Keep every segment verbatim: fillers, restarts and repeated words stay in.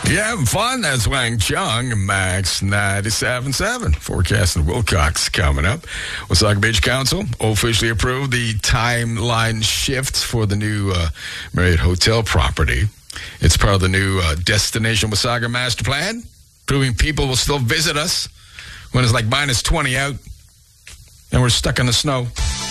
You having fun? That's Wang Chung, Max ninety-seven point seven. Forecasting Wilcox coming up. Wasaga Beach Council officially approved the timeline shifts for the new uh, Marriott Hotel property. It's part of the new uh, Destination Wasaga Master Plan, proving people will still visit us when it's like minus twenty out and we're stuck in the snow.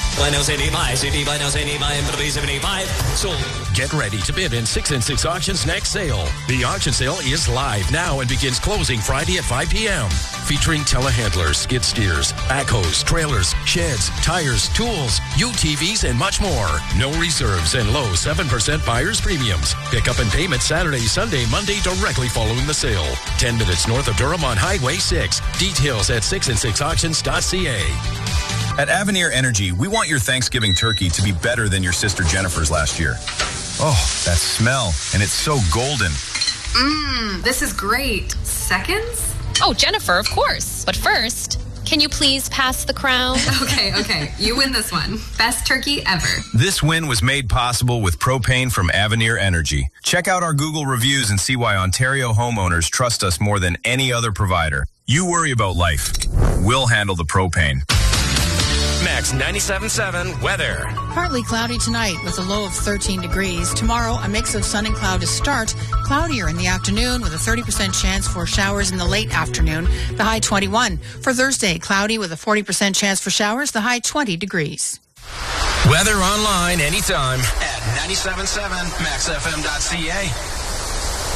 Get ready to bid in six and six Auctions next sale. The auction sale is live now and begins closing Friday at five p.m. Featuring telehandlers, skid steers, backhoes, trailers, sheds, tires, tools, U T Vs, and much more. No reserves and low seven percent buyer's premiums. Pick up and payment Saturday, Sunday, Monday directly following the sale. ten minutes north of Durham on Highway six. Details at six and six auctions dot c a. At Avenir Energy, we want your Thanksgiving turkey to be better than your sister Jennifer's last year. Oh, that smell. And it's so golden. Mmm, this is great. Seconds? Oh, Jennifer, of course. But first, can you please pass the crown? Okay, okay. You win this one. Best turkey ever. This win was made possible with propane from Avenir Energy. Check out our Google reviews and see why Ontario homeowners trust us more than any other provider. You worry about life. We'll handle the propane. Max ninety-seven point seven weather. Partly cloudy tonight with a low of thirteen degrees. Tomorrow, a mix of sun and cloud to start. Cloudier in the afternoon with a thirty percent chance for showers in the late afternoon. The high twenty-one. For Thursday, cloudy with a forty percent chance for showers. The high twenty degrees. Weather online anytime at ninety-seven point seven max f m dot c a.